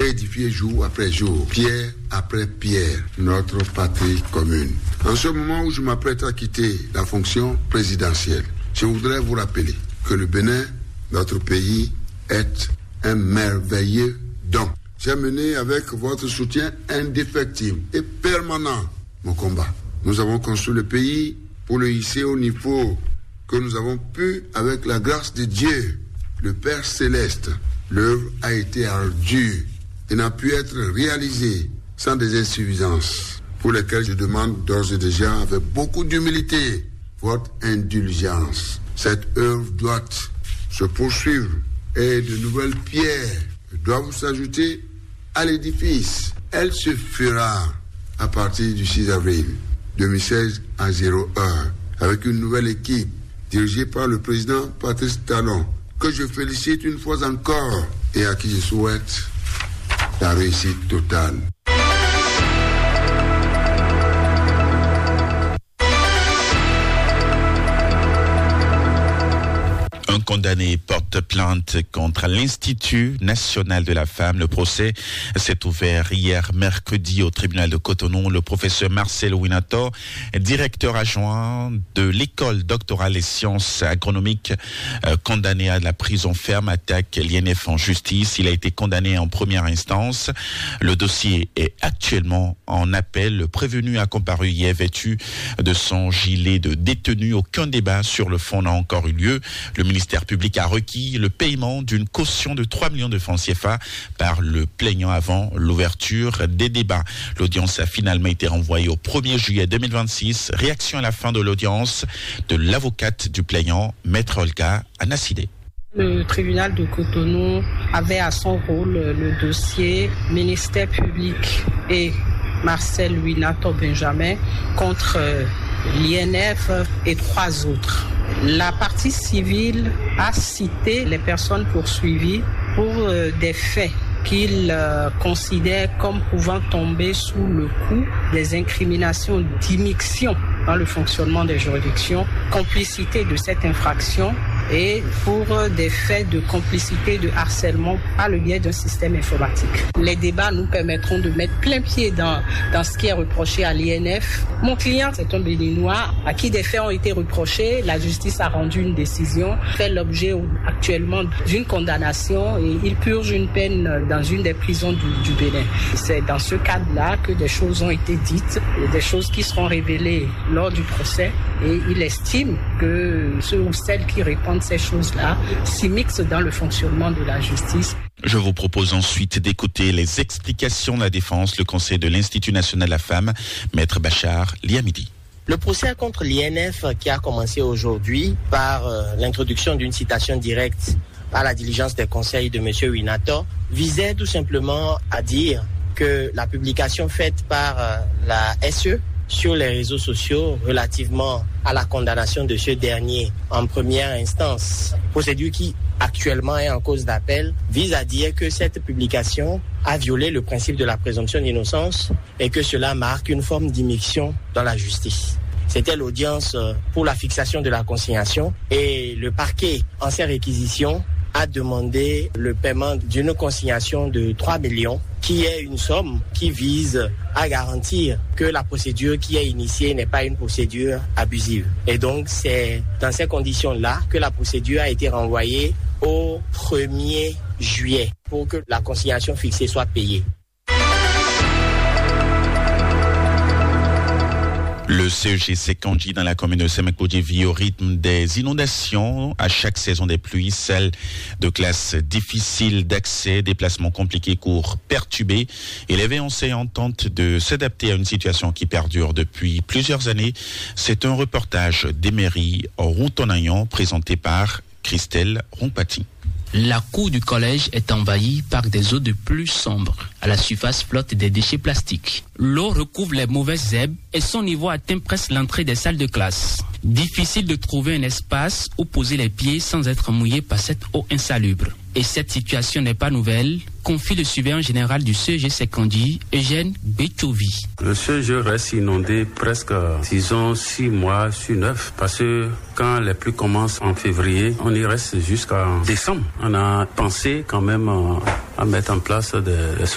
réédifier jour après jour, pierre après pierre, notre patrie commune. En ce moment où je m'apprête à quitter la fonction présidentielle, je voudrais vous rappeler que le Bénin, notre pays, est un merveilleux don. J'ai mené avec votre soutien indéfectible et permanent mon combat. Nous avons construit le pays pour le hisser au niveau que nous avons pu avec la grâce de Dieu, le Père Céleste. L'œuvre a été ardue et n'a pu être réalisée sans des insuffisances pour lesquelles je demande d'ores et déjà avec beaucoup d'humilité votre indulgence. Cette œuvre doit se poursuivre et de nouvelles pierres doivent s'ajouter à l'édifice. Elle se fera à partir du 6 avril 2016 à 01 avec une nouvelle équipe dirigée par le président Patrice Talon, que je félicite une fois encore et à qui je souhaite la réussite totale. Un condamné porte plainte contre l'Institut national de la femme. Le procès s'est ouvert hier mercredi au tribunal de Cotonou. Le professeur Marcel Winator, directeur adjoint de l'école doctorale des sciences agronomiques, condamné à la prison ferme, attaque l'INF en justice. Il a été condamné en première instance. Le dossier est actuellement en appel. Le prévenu a comparu hier vêtu de son gilet de détenu. Aucun débat sur le fond n'a encore eu lieu. Le ministère public a requis le paiement d'une caution de 3 millions de francs CFA par le plaignant avant l'ouverture des débats. L'audience a finalement été renvoyée au 1er juillet 2026. Réaction à la fin de l'audience de l'avocate du plaignant, Maître Olga Anasidé. Le tribunal de Cotonou avait à son rôle le dossier ministère public et Marcel Winator Benjamin contre l'INF et 3 autres. La partie civile a cité les personnes poursuivies pour des faits qu'il considère comme pouvant tomber sous le coup des incriminations d'immixtion dans le fonctionnement des juridictions, complicité de cette infraction et pour des faits de complicité de harcèlement par le biais d'un système informatique. Les débats nous permettront de mettre plein pied dans ce qui est reproché à l'INF. Mon client, c'est un Béninois à qui des faits ont été reprochés. La justice a rendu une décision, fait l'objet actuellement d'une condamnation et il purge une peine dans une des prisons du Bénin. C'est dans ce cadre-là que des choses ont été dites, des choses qui seront révélées lors du procès et il estime que ceux ou celles qui répondent ces choses-là s'immiscent dans le fonctionnement de la justice. Je vous propose ensuite d'écouter les explications de la défense, le conseil de l'Institut national de la femme, Maître Bachar Liamidi. Le procès contre l'INF qui a commencé aujourd'hui par l'introduction d'une citation directe par la diligence des conseils de M. Winator visait tout simplement à dire que la publication faite par la SE sur les réseaux sociaux relativement à la condamnation de ce dernier en première instance, procédure qui actuellement est en cause d'appel, vise à dire que cette publication a violé le principe de la présomption d'innocence et que cela marque une forme d'immixtion dans la justice. C'était l'audience pour la fixation de la consignation et le parquet, en ses réquisitions, a demandé le paiement d'une consignation de 3 millions, qui est une somme qui vise à garantir que la procédure qui est initiée n'est pas une procédure abusive. Et donc, c'est dans ces conditions-là que la procédure a été renvoyée au 1er juillet pour que la consignation fixée soit payée. Le CEG Sekandji dans la commune de Semekoudji vit au rythme des inondations à chaque saison des pluies, celles de classes difficiles d'accès, déplacements compliqués, cours perturbés. Élèves et enseignants tentent de s'adapter à une situation qui perdure depuis plusieurs années. C'est un reportage d'Emery Routonayon présenté par Christelle Rompati. La cour du collège est envahie par des eaux de pluie sombres. À la surface flottent des déchets plastiques. L'eau recouvre les mauvaises herbes et son niveau atteint presque l'entrée des salles de classe. Difficile de trouver un espace où poser les pieds sans être mouillé par cette eau insalubre. Et cette situation n'est pas nouvelle, confie le surveillant général du CEG Sekandji, Eugène Bechovi. Le CEG reste inondé presque, disons, 6 mois sur 9, parce que quand les pluies commencent en février, on y reste jusqu'à décembre. On a pensé quand même à mettre en place des